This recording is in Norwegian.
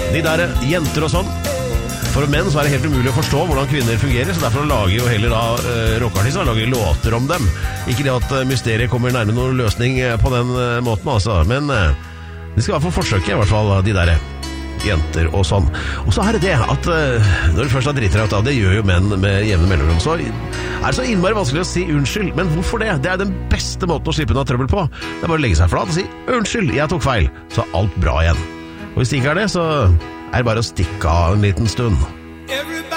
De der jenter og sånn. For menn så det helt umulig å forstå hvordan kvinner fungerer, så derfor lager jo heller da rockartister lager låter om dem. Ikke det at mysteriet kommer nærmere noen løsning på den måten, altså. Men de skal i hvert fall forsøke, i hvert fall, de der jenter og sånn. Og så det at når du først har dritt deg ut, det gjør jo menn med jevne mellomrom, så det så innmari vanskelig å si unnskyld. Men hvorfor det? Det den beste måten å slippe unna trøbbel på. Det bare å legge seg flat og si unnskyld, jeg tok feil, så alt bra igjen. Og hvis det ikke det, så det bare å stikke av en liten stund.